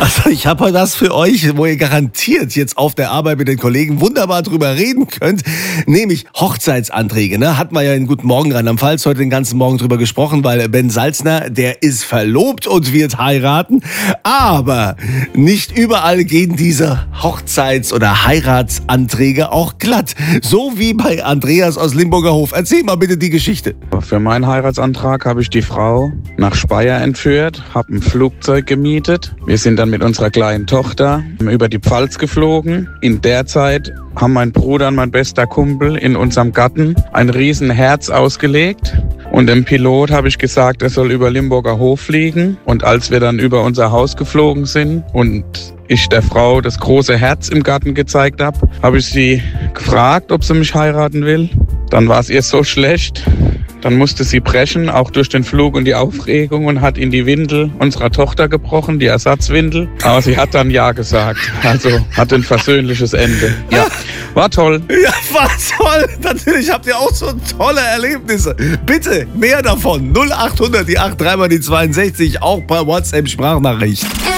Also ich habe heute das für euch, wo ihr garantiert jetzt auf der Arbeit mit den Kollegen wunderbar drüber reden könnt, nämlich Hochzeitsanträge. Ne? Hatten wir ja in Guten Morgen Rheinland-Pfalz heute den ganzen Morgen drüber gesprochen, weil Ben Salzner, der ist verlobt und wird heiraten. Aber nicht überall gehen diese Hochzeits- oder Heiratsanträge auch glatt. So wie bei Andreas aus Limburger Hof. Erzähl mal bitte die Geschichte. Für meinen Heiratsantrag habe ich die Frau nach Speyer entführt, habe ein Flugzeug gemietet. Wir sind dann mit unserer kleinen Tochter über die Pfalz geflogen. In der Zeit haben mein Bruder und mein bester Kumpel in unserem Garten ein riesen Herz ausgelegt. Und dem Pilot habe ich gesagt, er soll über Limburger Hof fliegen. Und als wir dann über unser Haus geflogen sind und ich der Frau das große Herz im Garten gezeigt habe ich sie gefragt, ob sie mich heiraten will. Dann war es ihr so schlecht. Dann musste sie brechen, auch durch den Flug und die Aufregung, und hat in die Windel unserer Tochter gebrochen, die Ersatzwindel. Aber sie hat dann Ja gesagt. Also hat ein versöhnliches Ende. Ja, war toll. Ja, war toll. Natürlich habt ihr auch so tolle Erlebnisse. Bitte mehr davon. 0800 die 8 3 mal die 62, auch per WhatsApp-Sprachnachricht.